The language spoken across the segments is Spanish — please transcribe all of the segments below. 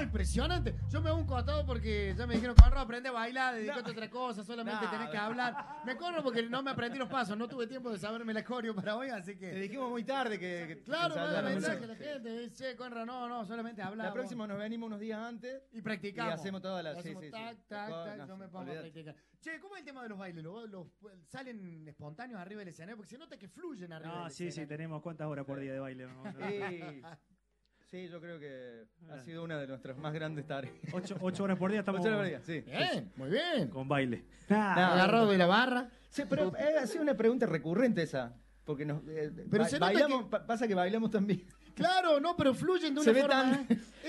impresionante. Yo me hago un costado porque ya me dijeron, Conrado, aprende a bailar, dedícate a otra cosa, solamente tenés que hablar. Me corro porque no me aprendí los pasos, no tuve tiempo de saberme la coreo para hoy, así que... Te dijimos muy tarde que claro, me mensaje a la gente, dice, Conrado, no, solamente hablar. La próxima nos venimos unos días antes y practicamos. Y hacemos todas las... Sí. Tac, yo me pongo a practicar. Che, ¿cómo es el tema de los bailes? ¿Los salen espontáneos arriba del escenario? Porque se nota que fluyen arriba del escenario. Sí, tenemos cuántas horas por día de baile. Sí, yo creo que ha sido una de nuestras más grandes tareas. 8 horas por día estamos. 8 horas por día, sí. Bien, muy bien. Con baile. Agarrado de la barra. Sí, pero ha sido una pregunta recurrente esa. Porque nos bailamos, pasa que bailamos también. Claro, no, pero fluyen de una forma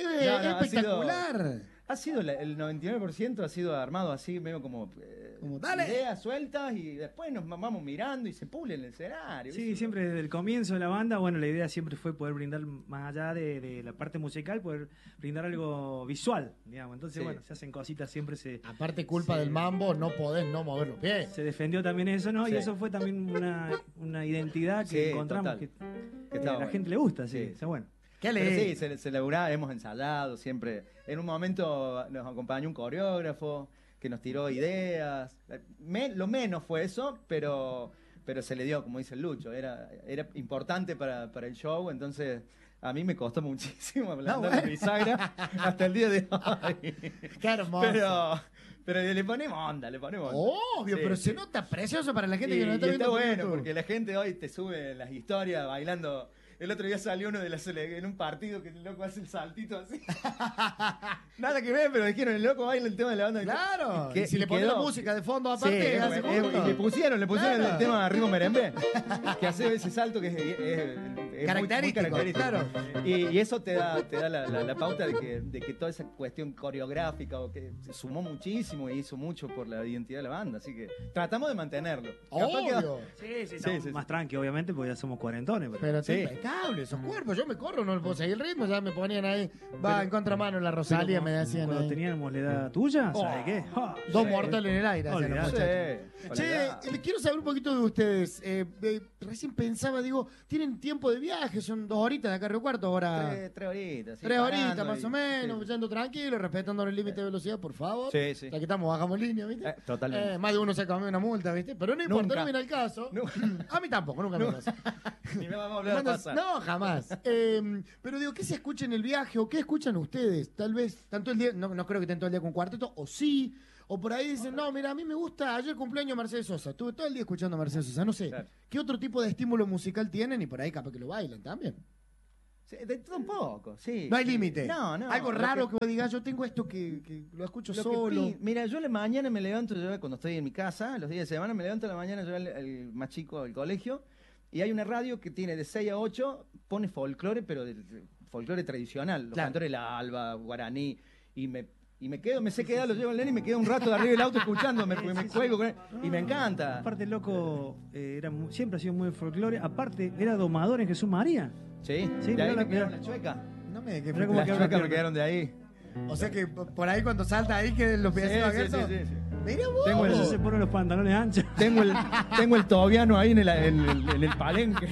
espectacular. Ha sido el 99% ha sido armado así, medio como ideas sueltas y después nos vamos mirando y se pule en el escenario. Sí, siempre desde el comienzo de la banda, bueno, la idea siempre fue poder brindar, más allá de la parte musical, poder brindar algo visual, digamos. Entonces, bueno, se hacen cositas, siempre se... Aparte, culpa del mambo, no podés no mover los pies. Se defendió también eso, ¿no? Sí. Y eso fue también una identidad que encontramos que a la gente le gusta, sí. O sea, bueno. Sí, se laburaba, hemos ensayado siempre. En un momento nos acompañó un coreógrafo que nos tiró ideas. Lo menos fue eso, pero se le dio, como dice el Lucho. Era importante para el show, entonces a mí me costó muchísimo hablar de bisagra hasta el día de hoy. Qué hermoso. Pero le ponemos onda. Obvio, pero se nota precioso para la gente que nos está viendo. Está bueno, porque la gente hoy te sube las historias bailando. El otro día salió uno en un partido que el loco hace el saltito así. Nada que ver, pero dijeron, el loco baila el tema de la banda. Claro, y si le ponen la música de fondo aparte, hace y le pusieron el tema de Ritmo Merembé, que hace ese salto que es característico, muy claro. Y eso te da la pauta de que toda esa cuestión coreográfica que se sumó muchísimo y hizo mucho por la identidad de la banda, así que tratamos de mantenerlo. Obvio. Sí, más tranqui, obviamente, porque ya somos cuarentones. Pero esos cuerpos, yo me corro, no puedo seguir el ritmo, ya me ponían ahí, en contramano en la Rosalía, me decían cuando ahí. Teníamos la edad tuya, ¿sabes qué? Dos mortales en el aire. Che, les quiero saber un poquito de ustedes. Recién pensaba, digo, tienen tiempo de viaje, son 2 horitas de acá a Río Cuarto, ahora. 3 horitas. 3 horitas más o menos, yendo tranquilo, respetando el límite de velocidad, por favor. Sí. Aquí estamos, bajamos línea, ¿viste? Totalmente. Más de uno se come una multa, ¿viste? Pero no importa, no viene el caso. A mí tampoco, nunca me pasa. Ni me vamos a hablar de pasar. No, jamás. Pero digo, ¿qué se escucha en el viaje o qué escuchan ustedes? Tal vez, tanto el día, no creo que estén todo el día con cuarteto, o sí, o por ahí dicen, no, mira, a mí me gusta, ayer cumpleaños Mercedes Sosa, estuve todo el día escuchando a Mercedes Sosa, no sé, ¿qué otro tipo de estímulo musical tienen? Y por ahí capaz que lo bailan también. Sí, de todo un poco, sí. No hay límite. No. Algo raro que vos digas, yo tengo esto que lo escucho solo. Mira, yo a la mañana me levanto, cuando estoy en mi casa, los días de semana, me levanto a la mañana, yo el más chico al colegio, y hay una radio que tiene de 6 a 8, pone folclore, pero folclore tradicional, los cantores de la alba, guaraní, y me quedo, me sé quedar, lo llevo al nene y me quedo un rato de arriba del auto escuchándome, porque me cuelgo con él, y me encanta. Aparte, el loco siempre ha sido muy folclore, aparte era domador en Jesús María. Sí, de ahí me quedaron las chuecas. No me digas que las chuecas me quedaron de ahí. O sea que por ahí cuando salta ahí que los pies abiertos. Sí. Mira vos. Se ponen los pantalones anchos. Tengo el tobiano ahí en el palenque.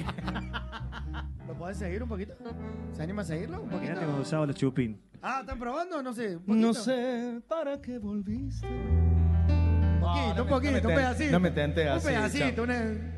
¿Lo podés seguir un poquito? ¿Se anima a seguirlo un poquito? Mirá cuando usaba los chupín. ¿están probando? No sé. No sé para qué volviste. Un poquito, un pedacito. No me tenté así. Un pedacito,